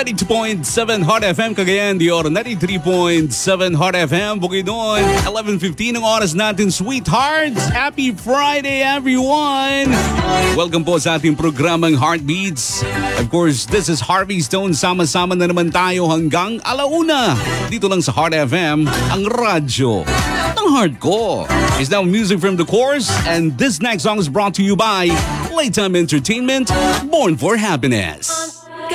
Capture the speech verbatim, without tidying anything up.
ninety-two point seven Hot F M Cagayan de Oro, ninety-three point seven Hot F M Bukidnon. eleven fifteen ang oras natin, sweethearts. Happy Friday, everyone! Welcome po sa ating programang Heartbeats. Of course, this is Harvey Stone. Sama-sama na naman tayo hanggang alauna. Dito lang sa Hot F M, ang radyo ng heart ko. Is now music from the course, and this next song is brought to you by Playtime Entertainment, Born for Happiness.